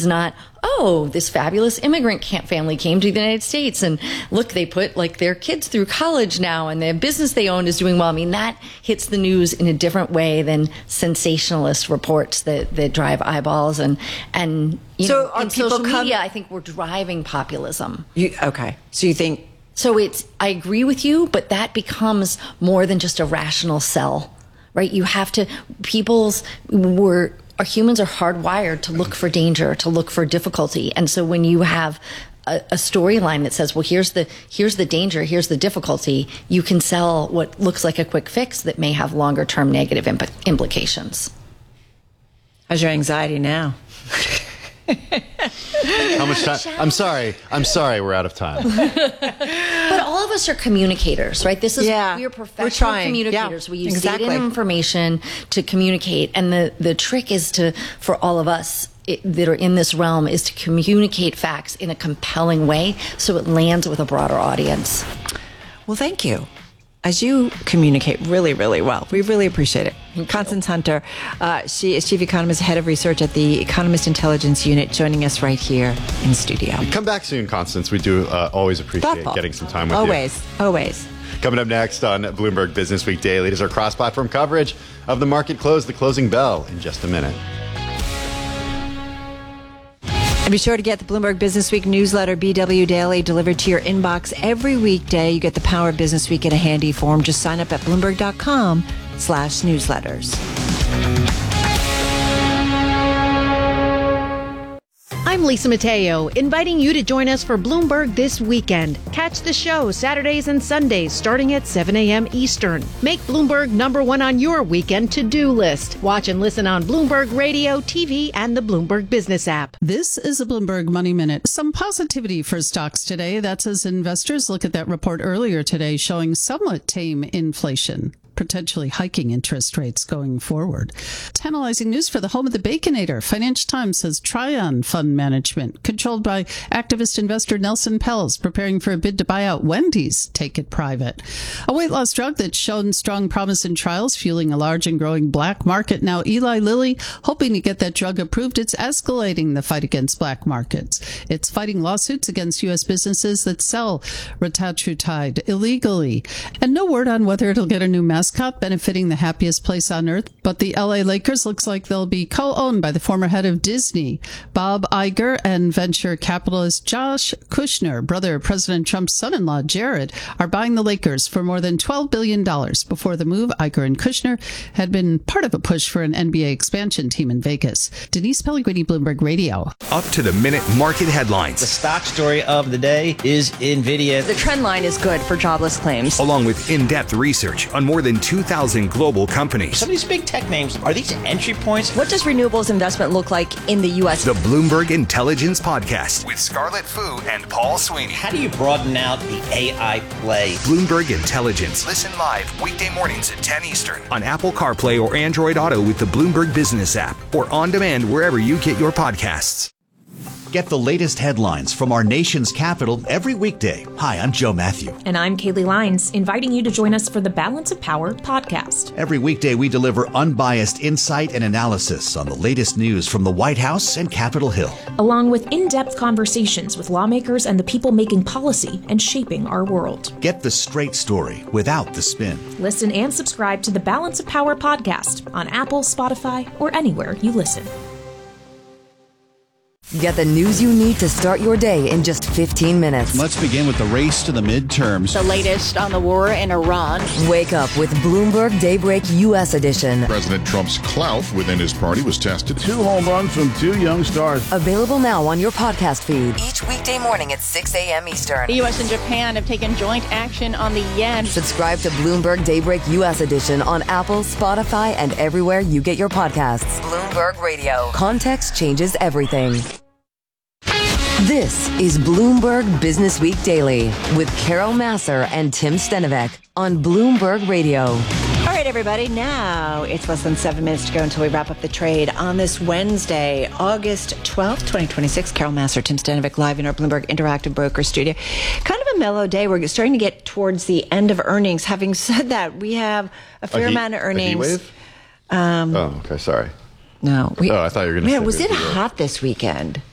It's not, oh, this fabulous immigrant family came to the United States and look, they put like their kids through college now and the business they own is doing well. I mean, that hits the news in a different way than sensationalist reports that drive eyeballs and you know, in social media, I think we're driving populism. Okay. So you think... So I agree with you, but that becomes more than just a rational sell, right? You have to, our humans are hardwired to look for danger, to look for difficulty. And so when you have a storyline that says, well, here's the danger, here's the difficulty, you can sell what looks like a quick fix that may have longer term negative implications. How's your anxiety now? How much time? I'm sorry, we're out of time. But all of us are communicators, right? We are professional communicators. Yeah, we use data and information to communicate. And the trick is for all of us that are in this realm is to communicate facts in a compelling way so it lands with a broader audience. Well, thank you. As you communicate really, really well. We really appreciate it. Constance Hunter, she is Chief Economist, Head of Research at the Economist Intelligence Unit, joining us right here in studio. Come back soon, Constance. We do always appreciate getting some time with you. Always. Coming up next on Bloomberg Business Week Daily is our cross-platform coverage of the market close, the closing bell, in just a minute. And be sure to get the Bloomberg Business Week newsletter, BW Daily, delivered to your inbox every weekday. You get the Power of Business Week in a handy form. Just sign up at Bloomberg.com/newsletters. I'm Lisa Mateo, inviting you to join us for Bloomberg This Weekend. Catch the show Saturdays and Sundays starting at 7 a.m. Eastern. Make Bloomberg #1 on your weekend to-do list. Watch and listen on Bloomberg Radio, TV, and the Bloomberg Business app. This is a Bloomberg Money Minute. Some positivity for stocks today. That's as investors look at that report earlier today showing somewhat tame inflation, potentially hiking interest rates going forward. Tantalizing news for the home of the Baconator. Financial Times says Trion Fund Management, controlled by activist investor Nelson Pelz, preparing for a bid to buy out Wendy's, take it private. A weight loss drug that's shown strong promise in trials, fueling a large and growing black market. Now Eli Lilly, hoping to get that drug approved, it's escalating the fight against black markets. It's fighting lawsuits against U.S. businesses that sell retatrutide illegally. And no word on whether it'll get a new mascot benefiting the happiest place on earth, but the LA Lakers looks like they'll be co-owned by the former head of Disney, Bob Iger, and venture capitalist Josh Kushner, brother of President Trump's son-in-law Jared, are buying the Lakers for more than $12 billion. Before the move, Iger and Kushner had been part of a push for an NBA expansion team in Vegas. Denise Pellegrini, Bloomberg Radio. Up to the minute market headlines. The stock story of the day is NVIDIA. The trend line is good for jobless claims. Along with in-depth research on more than 2,000 global companies. Some of these big tech names, are these entry points? What does renewables investment look like in the U.S.? The Bloomberg Intelligence Podcast with Scarlett Fu and Paul Sweeney. How do you broaden out the AI play? Bloomberg Intelligence. Listen live weekday mornings at 10 Eastern on Apple CarPlay or Android Auto with the Bloomberg Business app or on demand wherever you get your podcasts. Get the latest headlines from our nation's capital every weekday. Hi, I'm Joe Matthew. And I'm Kaylee Lyons, inviting you to join us for the Balance of Power podcast. Every weekday, we deliver unbiased insight and analysis on the latest news from the White House and Capitol Hill, along with in-depth conversations with lawmakers and the people making policy and shaping our world. Get the straight story without the spin. Listen and subscribe to the Balance of Power podcast on Apple, Spotify, or anywhere you listen. Get the news you need to start your day in just 15 minutes. Let's begin with the race to the midterms. The latest on the war in Iran. Wake up with Bloomberg Daybreak U.S. edition. President Trump's clout within his party was tested. 2 home runs from 2 young stars. Available now on your podcast feed. Each weekday morning at 6 a.m. Eastern. The U.S. and Japan have taken joint action on the yen. Subscribe to Bloomberg Daybreak U.S. edition on Apple, Spotify, and everywhere you get your podcasts. Bloomberg Radio. Context changes everything. This is Bloomberg Business Week Daily with Carol Massar and Tim Stenovec on Bloomberg Radio. All right, everybody. Now it's less than 7 minutes to go until we wrap up the trade on this Wednesday, August 12th, 2026. Carol Massar, Tim Stenovec, live in our Bloomberg Interactive Broker studio. Kind of a mellow day. We're starting to get towards the end of earnings. Having said that, we have a fair amount of earnings. A heat wave? Okay, sorry. No. I thought you were going to say was it hot this weekend?